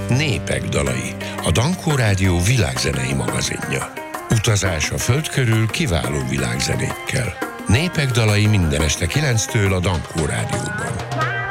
Népek dalai, a Dankó Rádió világzenei magazinja. Utazás a föld körül kiváló világzenékkel. Népek dalai minden este 9-től a Dankó Rádióban.